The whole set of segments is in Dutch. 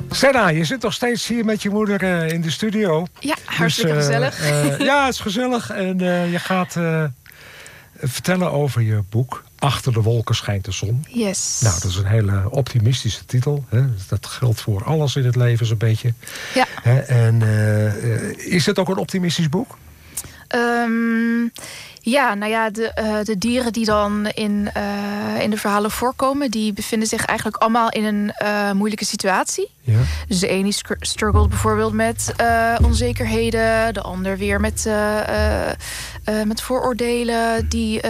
Senna, je zit nog steeds hier met je moeder in de studio. Ja, hartstikke gezellig. Ja, het is gezellig. En je gaat vertellen over je boek. Achter de wolken schijnt de zon. Yes. Nou, dat is een hele optimistische titel. Hè? Dat geldt voor alles in het leven zo'n beetje. Ja. En is het ook een optimistisch boek? Ja, nou ja, de dieren die dan in de verhalen voorkomen, die bevinden zich eigenlijk allemaal in een moeilijke situatie. Ja. Dus de ene struggelt bijvoorbeeld met onzekerheden, de ander weer met vooroordelen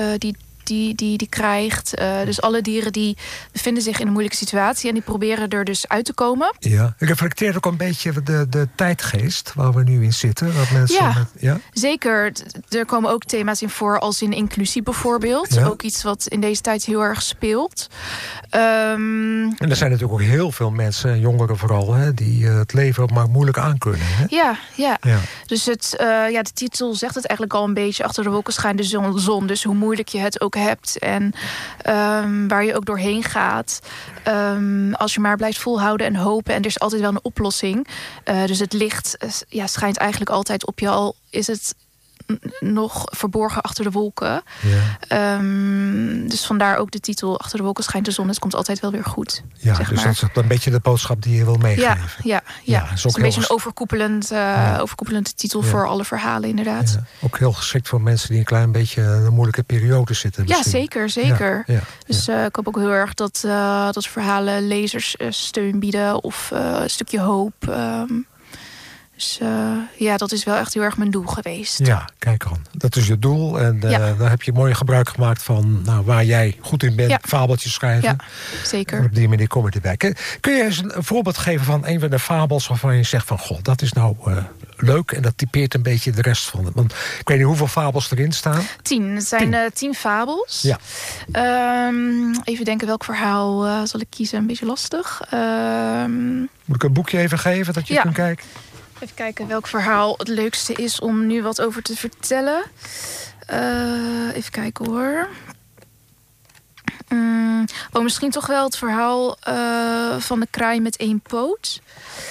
die krijgt. Dus alle dieren die bevinden zich in een moeilijke situatie en die proberen er dus uit te komen. Ja, reflecteert ook een beetje de tijdgeest waar we nu in zitten. Dat mensen zeker. Er komen ook thema's in voor als in inclusie bijvoorbeeld. Ja. Ook iets wat in deze tijd heel erg speelt. En er zijn natuurlijk ook heel veel mensen, jongeren vooral, hè, die het leven ook maar moeilijk aankunnen. Hè? Ja. Dus de titel zegt het eigenlijk al een beetje. Achter de wolken schijnt de zon. Dus hoe moeilijk je het ook hebt en waar je ook doorheen gaat. Als je maar blijft volhouden en hopen. En er is altijd wel een oplossing. Dus het licht schijnt eigenlijk altijd op je. Al is het nog verborgen achter de wolken. Ja. Dus vandaar ook de titel Achter de wolken schijnt de zon. Het komt altijd wel weer goed. Ja, zeg dus maar. Dat is een beetje de boodschap die je wil meegeven. Ja. Het is een beetje een overkoepelende titel voor alle verhalen inderdaad. Ja. Ook heel geschikt voor mensen die een klein beetje in een moeilijke periode zitten. Misschien. Ja, zeker. Ja. Dus ik hoop ook heel erg dat verhalen lezers steun bieden of een stukje hoop. Dus dat is wel echt heel erg mijn doel geweest. Ja, kijk aan. Dat is je doel. En daar heb je mooi gebruik gemaakt van waar jij goed in bent. Ja. Fabeltjes schrijven. Ja, zeker. En op die manier kom je erbij. Kun je eens een voorbeeld geven van een van de fabels waarvan je zegt van goh, dat is nou leuk en dat typeert een beetje de rest van het. Want ik weet niet hoeveel fabels erin staan. 10. Het zijn 10 fabels. Ja. Even denken welk verhaal zal ik kiezen. Een beetje lastig. Moet ik een boekje even geven dat je kunt kijken? Even kijken welk verhaal het leukste is om nu wat over te vertellen. Even kijken hoor. Misschien toch wel het verhaal van de kraai met 1 poot.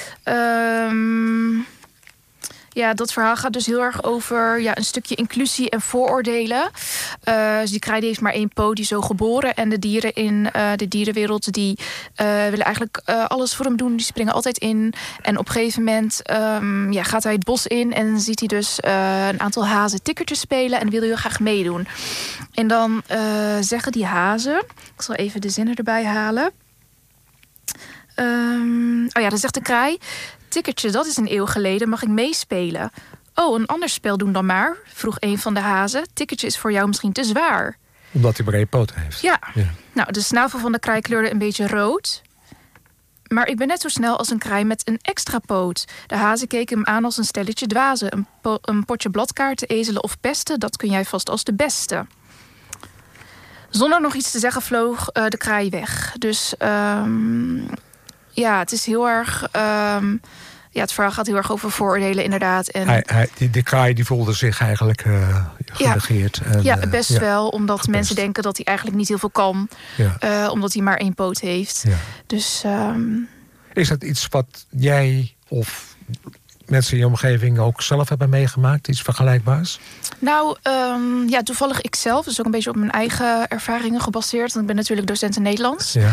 Dat verhaal gaat dus heel erg over een stukje inclusie en vooroordelen. Dus die kraai die heeft maar 1 poot, die is zo geboren. En de dieren in de dierenwereld die willen eigenlijk alles voor hem doen. Die springen altijd in. En op een gegeven moment gaat hij het bos in en ziet hij dus een aantal hazen tikkertjes spelen. En wil heel graag meedoen. En dan zeggen die hazen, ik zal even de zinnen erbij halen. Dan zegt de kraai: tikkertje, dat is een eeuw geleden, mag ik meespelen? Oh, een ander spel doen dan maar, vroeg een van de hazen. Tikkertje is voor jou misschien te zwaar. Omdat hij maar 1 poot heeft. Ja. Nou, de snavel van de kraai kleurde een beetje rood. Maar ik ben net zo snel als een kraai met een extra poot. De hazen keken hem aan als een stelletje dwazen. Een potje bladkaarten, ezelen of pesten, dat kun jij vast als de beste. Zonder nog iets te zeggen vloog de kraai weg. Dus het is heel erg. Het verhaal gaat heel erg over vooroordelen, inderdaad. En de kraai die voelde zich eigenlijk genegeerd. Best wel. Omdat gepest. Mensen denken dat hij eigenlijk niet heel veel kan. Ja. Omdat hij maar 1 poot heeft. Ja. Dus, is dat iets wat jij of mensen in je omgeving ook zelf hebben meegemaakt? Iets vergelijkbaars? Nou, toevallig ikzelf. Dus ook een beetje op mijn eigen ervaringen gebaseerd. Want ik ben natuurlijk docent Nederlands. Ja.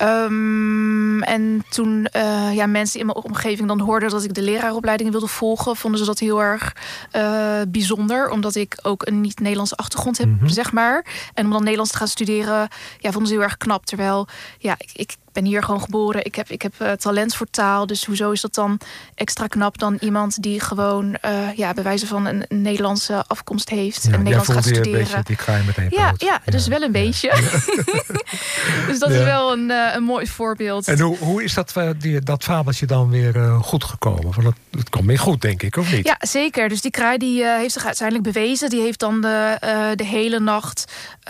En toen mensen in mijn omgeving dan hoorden dat ik de leraaropleiding wilde volgen, vonden ze dat heel erg bijzonder. Omdat ik ook een niet-Nederlandse achtergrond heb, zeg maar. En om dan Nederlands te gaan studeren, vonden ze heel erg knap. Terwijl, ik ben hier gewoon geboren. Ik heb talent voor taal. Dus hoezo is dat dan extra knap dan iemand die gewoon bij wijze van een Nederlandse afkomst heeft en Nederlands gaat studeren. Een beetje die kraai met 1 poot. Dus wel een beetje. Dus dat is wel een mooi voorbeeld. En hoe is dat fabeltje dan weer goed gekomen? Want het kwam weer goed, denk ik, of niet? Ja, zeker. Dus die kraai die heeft zich uiteindelijk bewezen. Die heeft dan de hele nacht